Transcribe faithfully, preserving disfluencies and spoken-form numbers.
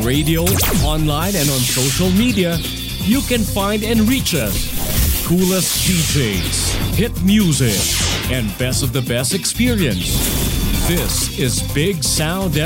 radio, online, and on social media, you can find and reach us. Coolest D Js, hit music, and best of the best experience. This is Big Sound